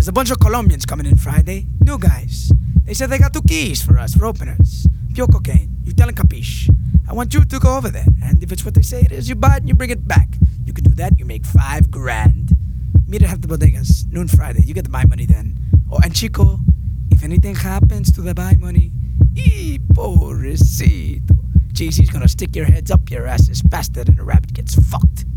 There's a bunch of Colombians coming in Friday. New guys. They said they got 2 keys for us, for openers. Pure cocaine. You tell them capiche. I want you to go over there. And if it's what they say it is, you buy it and you bring it back. You can do that, you make 5 grand. Meet at Half the Bodegas, noon Friday. You get the buy money then. Oh, and Chico, if anything happens to the buy money, pobrecito. JC's gonna stick your heads up your asses faster than a rabbit gets fucked.